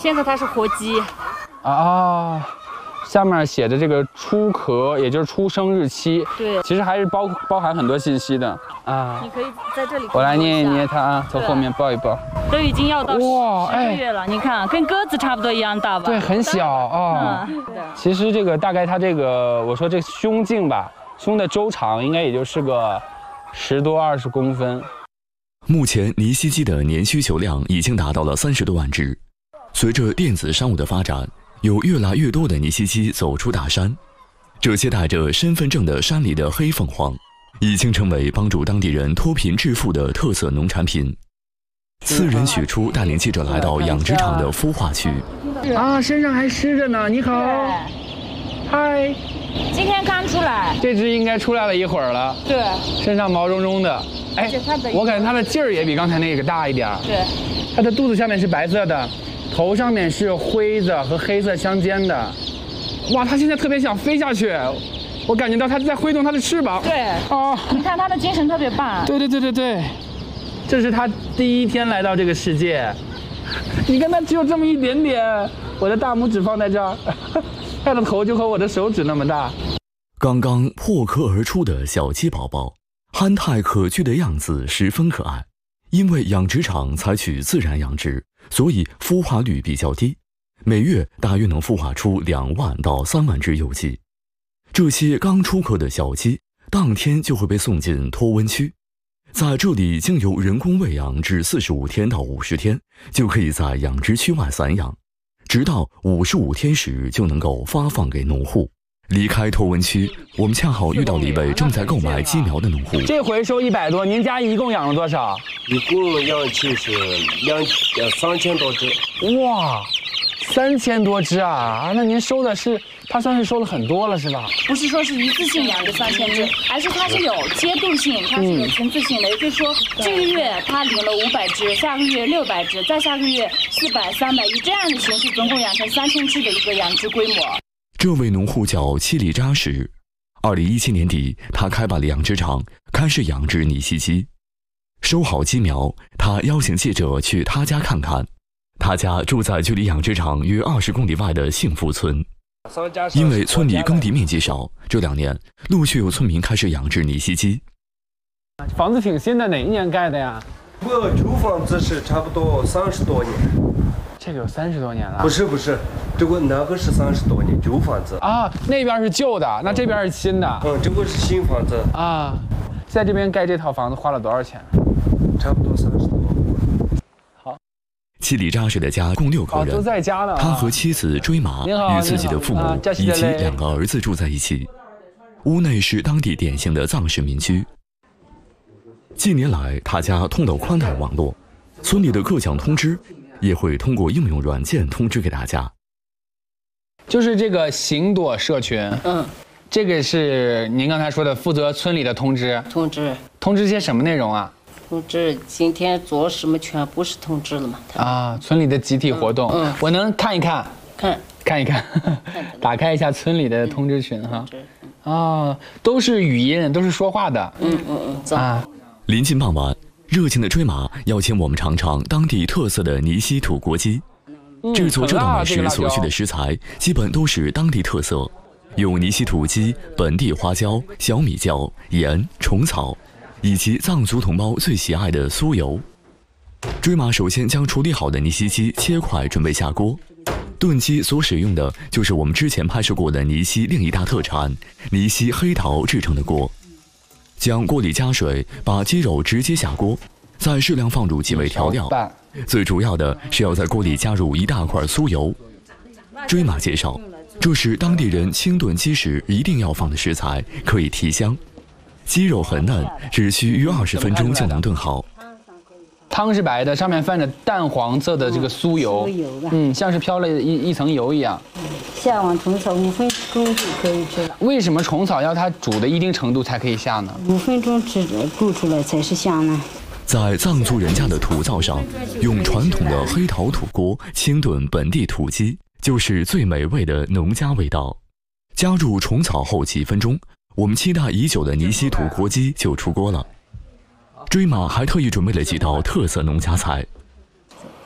现在它是活鸡。 啊。 下面写着这个出壳，也就是出生日期。 对， 其实还是包含很多信息的啊。 你可以在这里。 我来捏一捏它啊，从后面抱一抱。 都已经要到10个月了，你看，跟鸽子差不多一样大吧？ 对，很小啊。其实这个大概它这个，我说这胸径吧，胸的周长应该也就是个10多20公分。 目前泥栖鸡的年需求量已经达到了30多万只。随着电子商务的发展。 有越来越多的泥栖鸡走出大山，这些带着身份证的山里的黑凤凰，已经成为帮助当地人脱贫致富的特色农产品。次人许初带领记者来到养殖场的孵化区。 啊，身上还湿着呢。你好，嗨。 今天刚出来。 这只应该出来了一会儿了。 对。 身上毛茸茸的。哎，我感觉它的劲儿也比刚才那个大一点。 对。 它的肚子下面是白色的。 头上面是灰子和黑色相间的，哇，它现在特别想飞下去，我感觉到它在挥动它的翅膀。 对，哦，你看它的精神特别棒。 对，这是它第一天来到这个世界，你看它只有这么一点点，我的大拇指放在这儿，它的头就和我的手指那么大。 刚刚破壳而出的小鸡宝宝，憨态可掬的样子十分可爱。因为养殖场采取自然养殖。 所以孵化率比较低，每月大约能孵化出2万到3万只幼鸡。这些刚出壳的小鸡，当天就会被送进脱温区，在这里经由人工喂养至45天到50天，就可以在养殖区外散养，直到55天时就能够发放给农户。离开脱温区，我们恰好遇到了一位正在购买鸡苗的农户。 这回收100多，您家一共养了多少？ 一共养鸡是3000多只。 哇，3000多只啊！那您收的是，它算是收了很多了是吧？ 不是说是一次性养这3000只，而是它是有阶段性，它是有层次性的。也就是说，这个月它领了500只，下个月600只，再下个月400、300，以这样的形式，总共养成3000只的一个养殖规模。 这位农户叫七里扎什，2017年底，他开办了养殖场，开始养殖泥栖鸡。收好鸡苗，他邀请记者去他家看看。他家住在距离养殖场约20公里外的幸福村。因为村里耕地面积少，这2年陆续有村民开始养殖泥栖鸡。 房子挺新的，哪一年盖的呀？ 这个旧房子是差不多30多年。 这个有30多年了？ 不是，这个那个是30多年旧房子啊，那边是旧的，那这边是新的。 这个是新房子啊。在这边盖这套房子花了多少钱？ 差不多30多。 好。 七里扎什的家共6口人， 都在家呢。 他和妻子追马与自己的父母以及2个儿子住在一起。屋内是当地典型的藏式民居。近年来，他家通到宽带网络，村里的各项通知。 也会通过应用软件通知给大家。 就是这个行朵社群，这个是您刚才说的负责村里的通知。通知些什么内容啊？ 通知今天做什么，全部是通知了嘛？ 啊，村里的集体活动，我能看一看？看一看，打开一下村里的通知群哈。啊，都是语音，都是说话的。啊， 临近傍晚。 热情的追马邀请我们尝尝当地特色的泥栖土锅鸡。制作这道美食所需的食材基本都是当地特色，有泥栖土鸡、本地花椒、小米椒、盐、虫草，以及藏族同胞最喜爱的酥油。追马首先将处理好的泥栖鸡切块，准备下锅。炖鸡所使用的就是我们之前拍摄过的泥栖另一大特产——泥栖黑桃制成的锅。 将锅里加水，把鸡肉直接下锅，再适量放入几味调料。最主要的是要在锅里加入1大块酥油。追马介绍，这是当地人清炖鸡时一定要放的食材，可以提香。鸡肉很嫩，只需约20分钟就能炖好。 汤是白的，上面泛着淡黄色的这个酥油，像是飘了一层油一样。 下完虫草5分钟就可以吃了。 为什么虫草要它煮的一定程度才可以下呢 ？5分钟煮出来才是香呢。 在藏族人家的土灶上，用传统的黑陶土锅清炖本地土鸡，就是最美味的农家味道。加入虫草后几分钟，我们期待已久的泥栖土锅鸡就出锅了。追马还特意准备了几道特色农家菜。